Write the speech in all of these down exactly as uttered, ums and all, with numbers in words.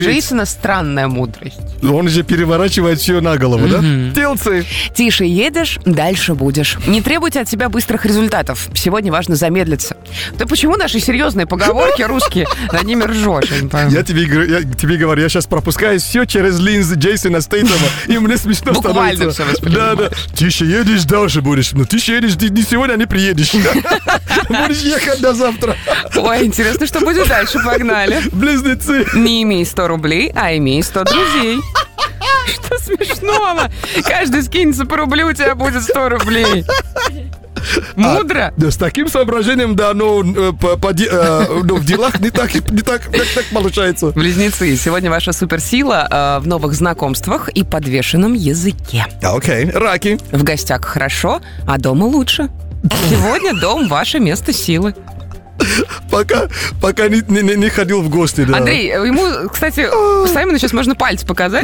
Джейсона странная мудрость. Он же переворачивает все на голову, mm-hmm. да? Телцы. Тише едешь, дальше будешь. Не требуйте от себя быстрых результатов. Сегодня важно замедлиться. Да почему наши серьезные поговорки русские, над ними ржешь? Я, я, тебе, я тебе говорю, я сейчас пропускаю все через линзы Джейсона Стейтема, и мне смешно буквально становится. Буквально все воспринимаешь. Да, да. Тише едешь, дальше будешь. Но тише едешь, не сегодня не приедешь. Будешь ехать до завтра. Ой, интересно, что будет дальше. Погнали. Близнецы. Не имей сто рублей, а имей сто друзей. Что смешного? Каждый скинется по рублю, у тебя будет сто рублей. Мудро? А, да, с таким соображением, да, но по, по, э, ну, в делах не так, не так, не так получается. Близнецы, сегодня ваша суперсила э, в новых знакомствах и подвешенном языке. Окей, okay. Раки. В гостях хорошо, а дома лучше. Сегодня дом – ваше место силы. Пока, пока не, не, не ходил в гости, да. Андрей, ему, кстати, Саймону сейчас можно палец показать.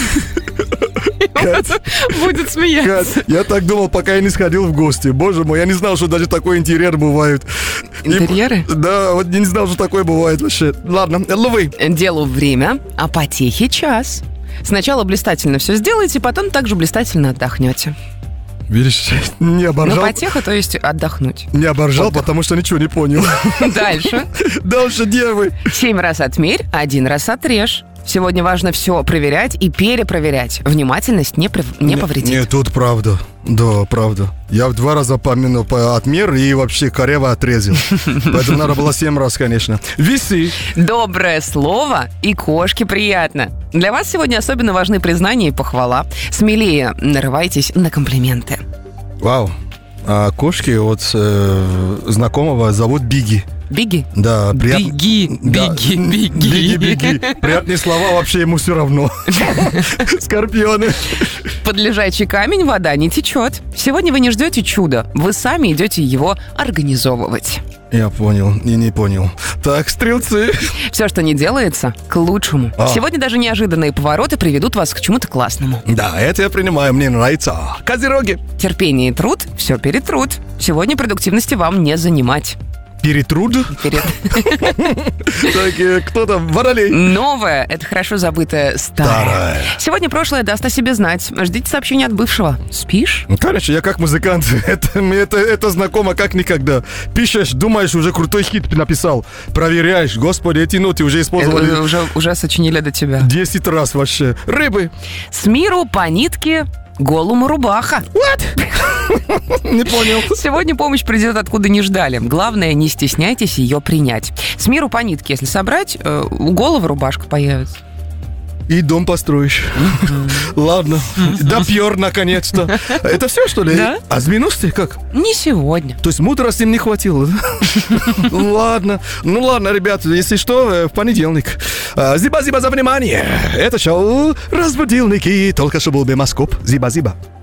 Кать, будет смеяться. Кать, я так думал, пока я не сходил в гости. Боже мой, я не знал, что даже такой интерьер бывает. Интерьеры? И, да, вот я не знал, что такое бывает вообще. Ладно, ловы. Делу время, а потехе час. Сначала блистательно все сделаете, потом также блистательно отдохнете. Видишь, не оборжал. Ну, потеха, то есть отдохнуть. Не оборжал, Отдых. Потому что ничего не понял. Дальше. Дальше, девы. Семь раз отмерь, один раз отрежь. Сегодня важно все проверять и перепроверять. Внимательность не, при... не повредит. Нет, тут правда. Да, правда. Я в два раза помянул по отмер и вообще коряво отрезал. Поэтому надо было семь раз, конечно. Весы. Доброе слово и кошке приятно. Для вас сегодня особенно важны признания и похвала. Смелее нарывайтесь на комплименты. Вау. А кошки от э, знакомого зовут Биги. Биги? Да, прият... Биги, да. биги, биги. Биги, биги. Приятные слова, вообще ему все равно. Скорпионы. Под лежачий камень вода не течет. Сегодня вы не ждете чуда, вы сами идете его организовывать. Я понял и не понял. Так, стрелцы. Все, что не делается, к лучшему. А. Сегодня даже неожиданные повороты приведут вас к чему-то классному. Да, это я принимаю, мне нравится. Козероги. Терпение и труд все перетрут. Сегодня продуктивности вам не занимать. Перетруд? Перед... Так, кто там? Водолей. Новое – это хорошо забытое старое. старое. Сегодня прошлое даст о себе знать. Ждите сообщения от бывшего. Спишь? Конечно, я как музыкант. Это, это, это знакомо как никогда. Пишешь, думаешь, уже крутой хит написал. Проверяешь. Господи, эти ноты уже использовали. Это уже, уже сочинили до тебя. Десять раз вообще. Рыбы. С миру по нитке голому рубаха. What? Не понял. Сегодня помощь придет откуда не ждали. Главное, не стесняйтесь ее принять. С миру по нитке, если собрать, э, у головы рубашка появится. И дом построишь. Ладно, допьер наконец-то. Это все, что ли? Да. А с минусты как? Не сегодня. То есть мудрости им не хватило, да? Ладно. Ну ладно, ребят, если что, в понедельник. Зиба-зиба за внимание. Это шоу «Разбудилники». Только что был мемоскоп. Зиба-зиба.